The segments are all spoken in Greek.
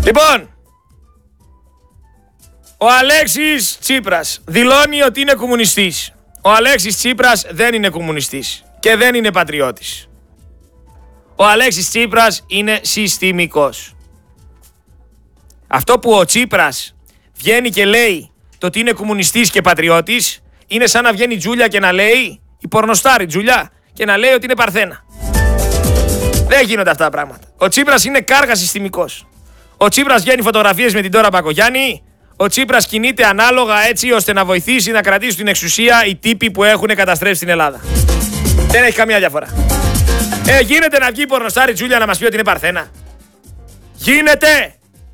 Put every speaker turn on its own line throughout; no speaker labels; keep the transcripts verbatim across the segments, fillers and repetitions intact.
Λοιπόν, ο Αλέξης Τσίπρας δηλώνει ότι είναι κομμουνιστής. Ο Αλέξης Τσίπρας δεν είναι κομμουνιστής και δεν είναι πατριώτης. Ο Αλέξης Τσίπρας είναι συστημικός. Αυτό που ο Τσίπρας βγαίνει και λέει το ότι είναι κομμουνιστής και πατριώτης είναι σαν να βγαίνει η Τζούλια και να λέει, η πορνοστάρη Τζούλια, και να λέει ότι είναι παρθένα. Δεν γίνονται αυτά τα πράγματα. Ο Τσίπρας είναι κάργα συστημικός. Ο Τσίπρας βγαίνει φωτογραφίες με την Ντόρα Μπακογιάννη. Ο Τσίπρας κινείται ανάλογα έτσι ώστε να βοηθήσει να κρατήσει την εξουσία οι τύποι που έχουν καταστρέψει την Ελλάδα. Δεν έχει καμία διαφορά. Ε, γίνεται να βγει η πορνοστάρη Τζούλια να μας πει ότι είναι παρθένα. Γίνεται!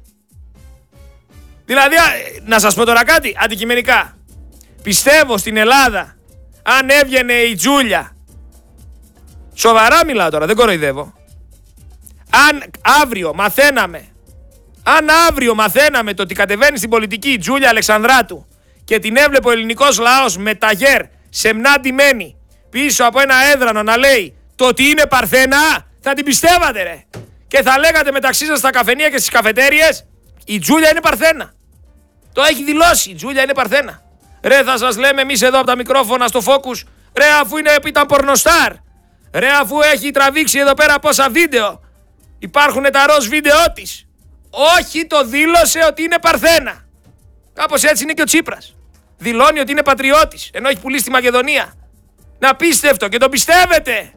Δηλαδή, να σας πω τώρα κάτι, αντικειμενικά. Πιστεύω στην Ελλάδα, αν έβγαινε η Τζούλια, σοβαρά μιλάω τώρα, δεν κοροϊδεύω, αν αύριο μαθαίναμε, αν αύριο μαθαίναμε το ότι κατεβαίνει στην πολιτική η Τζούλια Αλεξανδράτου και την έβλεπε ο ελληνικός λαός με ταγέρ, σεμνά ντυμένη, πίσω από ένα έδρανο να λέει το ότι είναι παρθένα, θα την πιστεύατε ρε. Και θα λέγατε μεταξύ σας στα καφενεία και στις καφετέριες, η Τζούλια είναι παρθένα. Το έχει δηλώσει, η Τζούλια είναι παρθένα. Ρε, θα σας λέμε εμείς εδώ από τα μικρόφωνα στο Focus, ρε, αφού είναι, ήταν πορνοστάρ. Ρε, αφού έχει τραβήξει εδώ πέρα πόσα βίντεο. Υπάρχουν τα ροζ βίντεο της. Όχι, το δήλωσε ότι είναι παρθένα. Κάπως έτσι είναι και ο Τσίπρας. Δηλώνει ότι είναι πατριώτης, ενώ έχει πουλήσει τη Μακεδονία. Να πίστευτο και το πιστεύετε.